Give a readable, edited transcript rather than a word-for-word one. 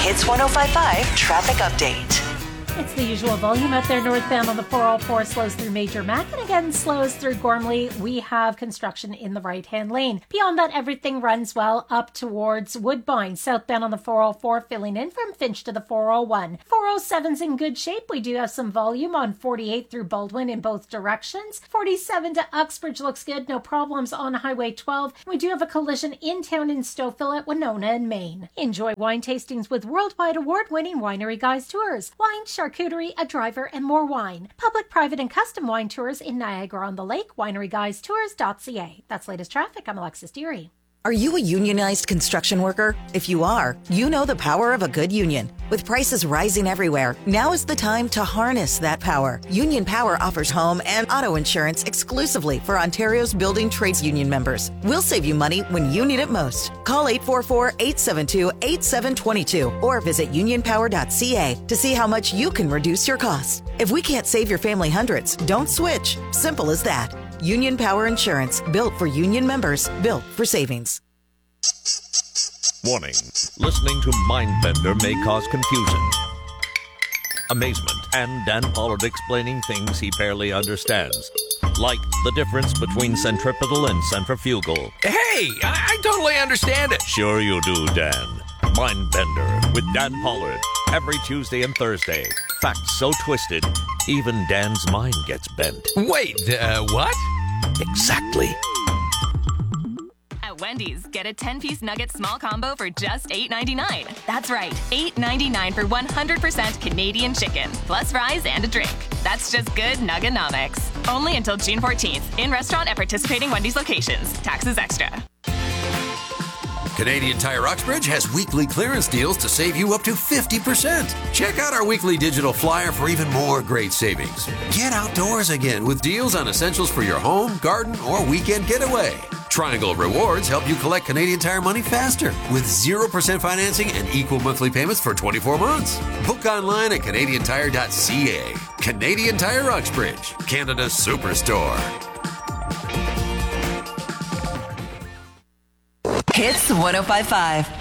Hits 105.5 Traffic Update. It's the usual volume out there northbound on the 404, slows through Major Mac, and again slows through Gormley. We have construction in the right-hand lane. Beyond that, everything runs well up towards Woodbine. Southbound on the 404, filling in from Finch to the 401. 407's in good shape. We do have some volume on 48 through Baldwin in both directions. 47 to Uxbridge looks good. No problems on Highway 12. We do have a collision in town in Stouffville at Winona and Maine. Enjoy wine tastings with worldwide award-winning Winery Guys Tours. Wine, charcuterie, a driver, and more wine. Public, private, and custom wine tours in Niagara-on-the-Lake. WineryGuysTours.ca. That's latest traffic. I'm Alexis Deary. Are you a unionized construction worker? If you are, you know the power of a good union. With prices rising everywhere, now is the time to harness that power. Union Power offers home and auto insurance exclusively for Ontario's building trades union members. We'll save you money when you need it most. Call 844-872-8722 or visit unionpower.ca to see how much you can reduce your costs. If we can't save your family hundreds, don't switch. Simple as that. Union Power Insurance, built for union members, built for savings. Warning, listening to Mindbender may cause confusion, amazement, and Dan Pollard explaining things he barely understands. Like the difference between centripetal and centrifugal. Hey, I totally understand it. Sure you do, Dan. Mindbender with Dan Pollard. Every Tuesday and Thursday. Facts so twisted, even Dan's mind gets bent. Wait, what? Exactly. At Wendy's, get a 10-piece nugget small combo for just $8.99. That's right, $8.99 for 100% Canadian chicken, plus fries and a drink. That's just good Nugganomics. Only until June 14th. In restaurant at participating Wendy's locations. Taxes extra. Canadian Tire Uxbridge has weekly clearance deals to save you up to 50%. Check out our weekly digital flyer for even more great savings. Get outdoors again with deals on essentials for your home, garden, or weekend getaway. Triangle Rewards help you collect Canadian Tire money faster with 0% financing and equal monthly payments for 24 months. Book online at canadiantire.ca. Canadian Tire Uxbridge, Canada's superstore. Hits 105.5.